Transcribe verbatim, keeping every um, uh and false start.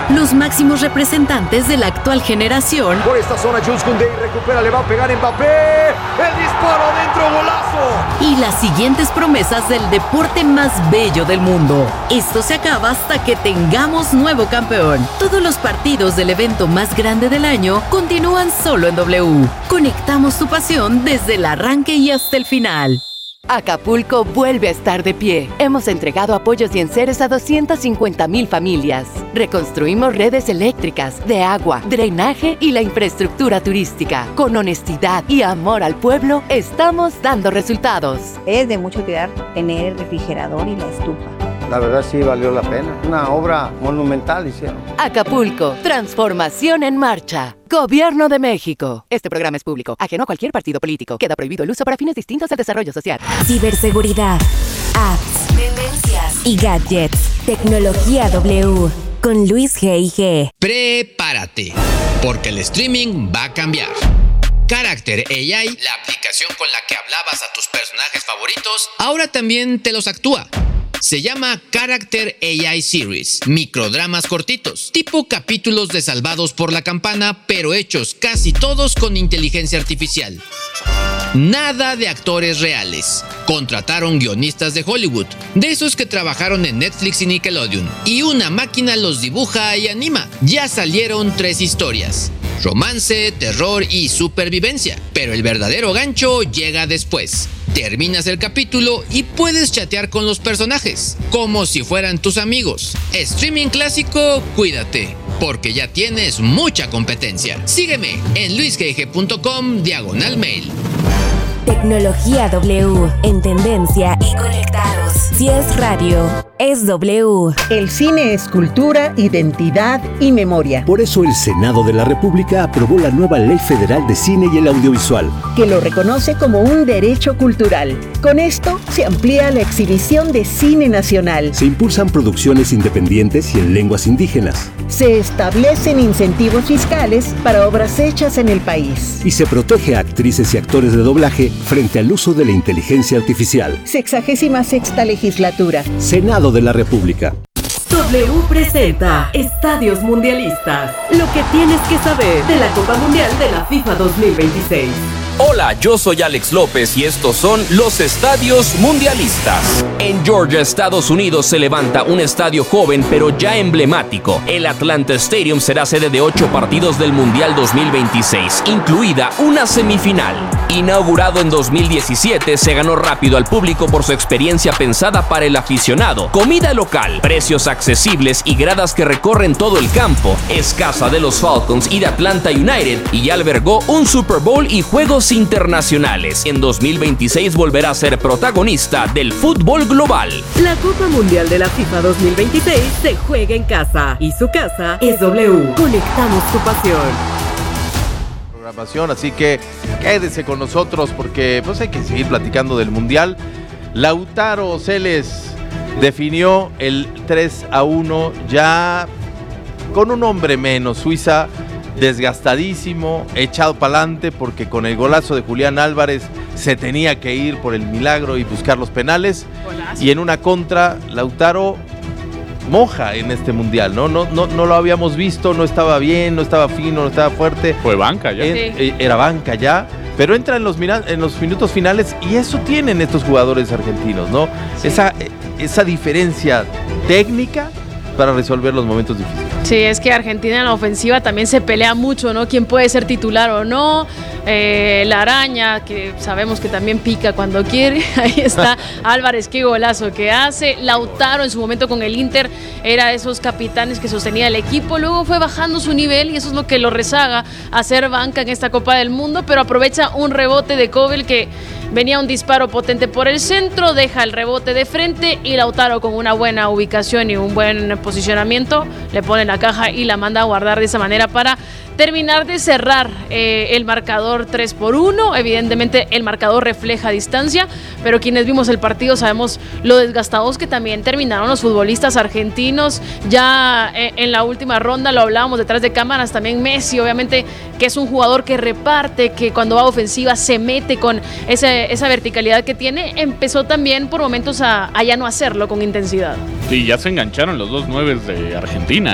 los máximos representantes de la actual generación. Por esta zona, Jules Koundé recupera, le va a pegar Mbappé. ¡El disparo dentro, golazo! Y las siguientes promesas del deporte más bello del mundo. Esto se acaba hasta que tengamos nuevo campeón. Todos los partidos del evento más grande del año continúan solo en W. Conectamos tu pasión desde el arranque y hasta el final. Acapulco vuelve a estar de pie. Hemos entregado apoyos y enseres a doscientas cincuenta mil familias. Reconstruimos redes eléctricas, de agua, drenaje y la infraestructura turística. Con honestidad y amor al pueblo, estamos dando resultados. Es de mucho cuidar tener el refrigerador y la estufa. La verdad sí valió la pena. Una obra monumental hicieron. Acapulco, transformación en marcha. Gobierno de México. Este programa es público, ajeno a cualquier partido político. Queda prohibido el uso para fines distintos al desarrollo social. Ciberseguridad, apps, tendencias y gadgets. Tecnología W con Luis G I G. Prepárate, porque el streaming va a cambiar. Character A I, la aplicación con la que hablabas a tus personajes favoritos, ahora también te los actúa. Se llama Character A I Series, microdramas cortitos, tipo capítulos de Salvados por la Campana, pero hechos casi todos con inteligencia artificial. Nada de actores reales. Contrataron guionistas de Hollywood, de esos que trabajaron en Netflix y Nickelodeon, y una máquina los dibuja y anima. Ya salieron tres historias: romance, terror y supervivencia, pero el verdadero gancho llega después. Terminas el capítulo y puedes chatear con los personajes, como si fueran tus amigos. Streaming clásico, cuídate, porque ya tienes mucha competencia. Sígueme en luisgg.com diagonal mail. Tecnología W, en tendencia y conectados. Si es radio, es W. El cine es cultura, identidad y memoria. Por eso el Senado de la República aprobó la nueva Ley Federal de Cine y el Audiovisual, que lo reconoce como un derecho cultural. Con esto se amplía la exhibición de cine nacional. Se impulsan producciones independientes y en lenguas indígenas. Se establecen incentivos fiscales para obras hechas en el país. Y se protege a actrices y actores de doblaje frente al uso de la inteligencia artificial. Sexagésima sexta legislatura. Senado de la República. W presenta Estadios Mundialistas. Lo que tienes que saber de la Copa Mundial de la FIFA dos mil veintiséis. Hola, yo soy Alex López y estos son los Estadios Mundialistas. En Georgia, Estados Unidos, se levanta un estadio joven pero ya emblemático. El Atlanta Stadium será sede de ocho partidos del Mundial dos mil veintiséis, incluida una semifinal. Inaugurado en dos mil diecisiete, se ganó rápido al público por su experiencia pensada para el aficionado. Comida local, precios accesibles y gradas que recorren todo el campo. Es casa de los Falcons y de Atlanta United y ya albergó un Super Bowl y juegos internacionales. En dos mil veintiséis volverá a ser protagonista del fútbol global. La Copa Mundial de la FIFA dos mil veintiséis se juega en casa y su casa es W. Conectamos tu pasión. Programación, así que quédese con nosotros porque pues hay que seguir platicando del Mundial. Lautaro Celes definió el tres a uno ya con un hombre menos. Suiza desgastadísimo, echado para adelante porque con el golazo de Julián Álvarez se tenía que ir por el milagro y buscar los penales. Golazo. Y en una contra, Lautaro moja en este mundial, ¿no? No, no, no lo habíamos visto, no estaba bien, no estaba fino, no estaba fuerte. Fue banca ya. En, sí. Era banca ya, pero entra en los, en los minutos finales y eso tienen estos jugadores argentinos, ¿no? Sí. Esa, esa diferencia técnica para resolver los momentos difíciles. Sí, es que Argentina en la ofensiva también se pelea mucho, ¿no? Quién puede ser titular o no. Eh, la araña, que sabemos que también pica cuando quiere. Ahí está Álvarez, qué golazo que hace. Lautaro en su momento con el Inter era de esos capitanes que sostenía el equipo. Luego fue bajando su nivel y eso es lo que lo rezaga a ser banca en esta Copa del Mundo, pero aprovecha un rebote de Kobel que venía un disparo potente por el centro, deja el rebote de frente y Lautaro con una buena ubicación y un buen posicionamiento le pone la caja y la manda a guardar de esa manera para terminar de cerrar eh, el marcador tres por uno. Evidentemente el marcador refleja distancia, pero quienes vimos el partido sabemos lo desgastados que también terminaron los futbolistas argentinos. Ya eh, en la última ronda lo hablábamos detrás de cámaras, también Messi, obviamente, que es un jugador que reparte, que cuando va a ofensiva se mete con ese, esa verticalidad que tiene, empezó también por momentos a, a ya no hacerlo con intensidad. Sí, ya se engancharon los dos nueves de Argentina.